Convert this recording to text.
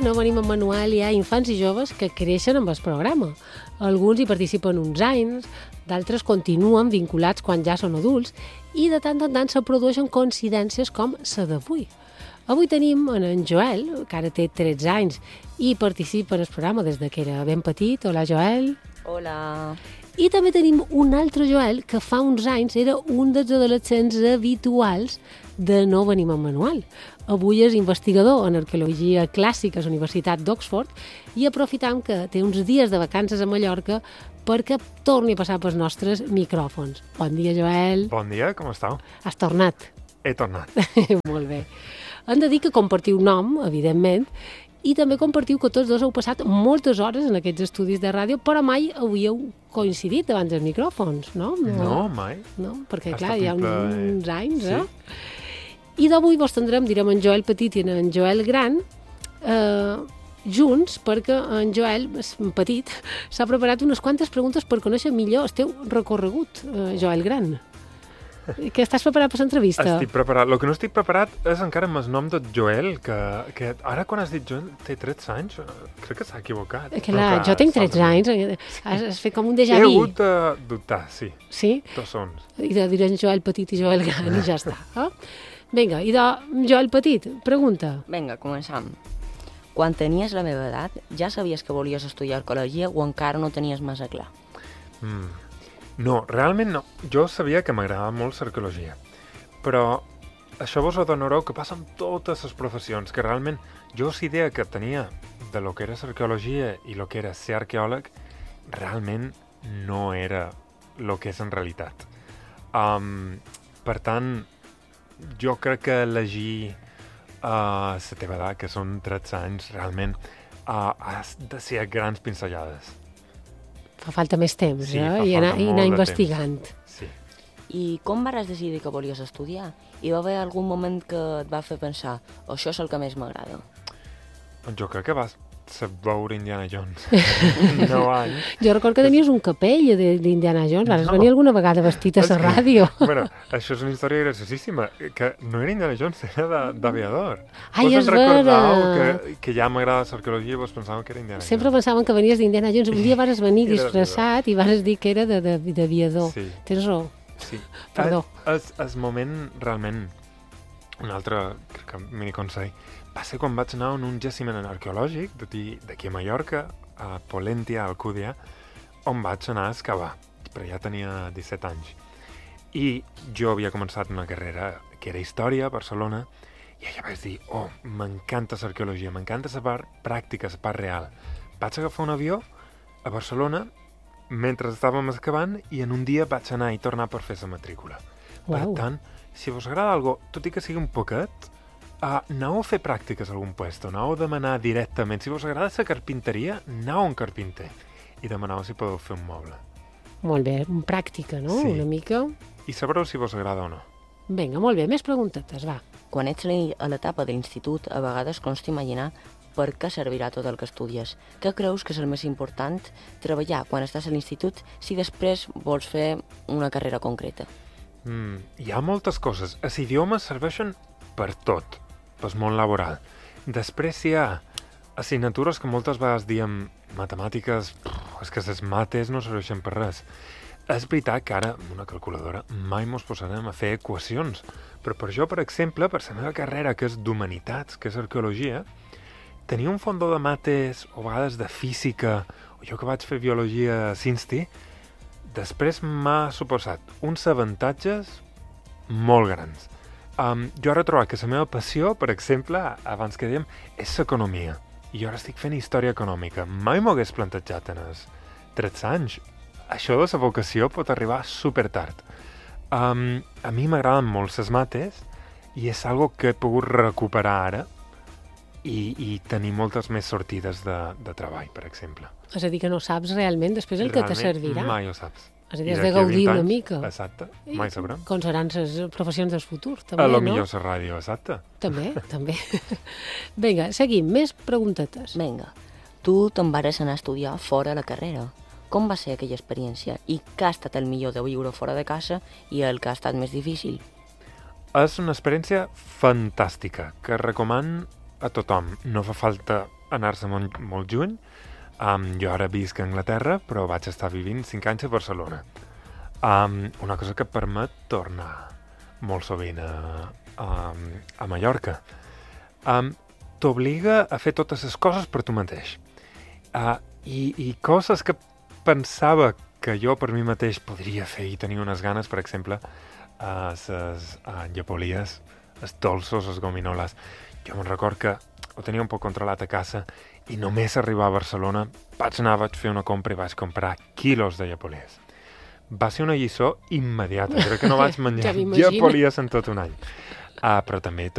no venim en manual, hi ha infants i joves que creixen amb el programa. Alguns hi participen uns anys, d'altres continuen vinculats quan ja són adults i de tant en tant se produeixen coincidències com la d'avui. Avui tenim en Joel, que ara té 13 anys i participa en el programa des que era ben petit. Hola, Joel. Hola. I també tenim un altre Joel que fa uns anys era un dels adolescents habituals de No venim en manual. Avui és investigador en arqueologia clàssica a la Universitat d'Oxford i aprofitam que té uns dies de vacances a Mallorca perquè torni a passar pels nostres micròfons. Bon dia, Joel. Bon dia, com estàu? Has tornat? He tornat. Molt bé. Hem de dir que compartiu nom, evidentment, i també compartiu que tots dos heu passat moltes hores en aquests estudis de ràdio, però mai havíeu coincidit davant dels micròfons, no? No, mai. No, perquè, Ha clar, estat hi ha un plaer. uns anys, Sí. I d'avui vos tindrem, direm, en Joel petit i en Joel gran, junts, perquè en Joel, petit, s'ha preparat unes quantes preguntes per conèixer millor el teu recorregut, Joel gran. Que estàs preparat per l'entrevista? Estic preparat. El que no estic preparat és encara amb el nom de Joel, que ara quan has dit Joel té 13 anys, crec que s'ha equivocat. Clar, jo tinc 13 anys, has fet com un déjà He vu. hagut de dubtar, sí. Sí? Tots sons. I de dir en Joel petit i Joel gran i ja està. Vinga, i de Joel petit, pregunta. Vinga, començam. Quan tenies la meva edat, ja sabies que volies estudiar arqueologia o encara no tenies massa clar? No, realment no. Jo sabia que m'agradava molt l'arqueologia, però això vos adonareu que passa amb totes les professions, que realment jo la idea que tenia de lo que era l'arqueologia i lo que era ser arqueòleg realment no era lo que és en realitat. Per tant, jo crec que elegir la teva edat, que són 13 anys, realment has de ser a grans pinzellades. Fa falta més temps, Sí, I fa anar, falta i molt anar de investigant. Sí. I com vas decidir que volies estudiar? Hi va haver algun moment que et va fer pensar això és el que més m'agrada? Jo crec que vas veure Indiana Jones. 9 anys. Jo recordo que tenies un capell d'Indiana Jones, vas No. venir alguna vegada vestit a la ràdio. Bueno, això és una història graciosíssima, que no era Indiana Jones, era d'aviador. Ai, Vos és en recordau vera. que ja m'agrada l'arqueologia i vos pensàveu que era Indiana Sempre Jones. pensaven que venies d'Indiana Jones. Un dia vas venir Era disfressat i vas dir que era d'aviador. Sí. Tens raó. Sí. Perdó. El moment, realment, un altre, crec que miniconsell, va ser quan vaig anar en un jaciment arqueològic d'aquí a Mallorca, a Pollentia, a Alcúdia, on vaig anar a excavar, però ja tenia 17 anys. I jo havia començat una carrera que era història a Barcelona, i allà vaig dir, m'encanta l'arqueologia, m'encanta la part pràctica, la part real. Vaig agafar un avió a Barcelona mentre estàvem excavant i en un dia vaig anar i tornar per fer la matrícula. Per Uau. tant, si vos agrada alguna cosa, tot i que sigui un poquet, aneu a fer pràctiques a algun lloc, aneu a demanar directament. Si vos agrada la carpinteria, aneu a un carpinter i demaneu si podeu fer un moble. Molt bé, pràctica, no? Sí. Una mica. I sabreu si vos agrada o no. Vinga, molt bé, més preguntetes, va. Quan ets a l'etapa de l'institut, a vegades costa imaginar per què servirà tot el que estudies. Què creus que és el més important treballar quan estàs a l'institut si després vols fer una carrera concreta? Hi ha moltes coses. Els idiomes serveixen per tot, pel món laboral. Després hi ha assignatures que moltes vegades diem matemàtiques, és que les mates no serveixen per res. És veritat que ara, amb una calculadora, mai mos posarem a fer equacions, però per jo, per exemple, per la meva carrera, que és d'humanitats, que és arqueologia, tenir un fondó de mates, o a vegades de física, o jo que vaig fer biologia a Cinsti, després m'ha suposat uns avantatges molt grans. Jo ara he trobat que la meva passió, per exemple, abans que dèiem, és l'economia. I jo ara estic fent història econòmica. Mai m'ho hagués plantejat en els 13 anys. Això de la vocació pot arribar super tard. A mi m'agraden molt les mates i és algo que he pogut recuperar ara i tenir moltes més sortides de treball, per exemple. És a dir, que no saps realment després el que te servirà. Mai ho saps. És a dir, I has de d'aquí a gaudir 20 una anys, mica. Exacte, mai sabrem. Com seran les professions del futur, també, A lo no? millor la ràdio, exacte. També, també. Vinga, seguim. Més preguntetes. Vinga, tu te'n vas anar a estudiar fora la carrera. Com va ser aquella experiència? I què ha estat el millor de viure fora de casa i el que ha estat més difícil? És una experiència fantàstica, que recoman a tothom. No fa falta anar-se molt lluny. Jo ara visc a Anglaterra, però vaig estar vivint 5 anys a Barcelona. Una cosa que permet tornar molt sovint a Mallorca. T'obliga a fer totes les coses per tu mateix. I coses que pensava que jo per mi mateix podria fer i tenir unes ganes, per exemple, les llepolies, els dolços, les gominoles. Jo me'n record que ho tenia un poc controlat a casa i només arribar a Barcelona vaig fer una compra i vaig comprar quilos de llepolies. Va ser una lliçó immediata. Crec que no vaig menjar llepolies en tot un any. Però també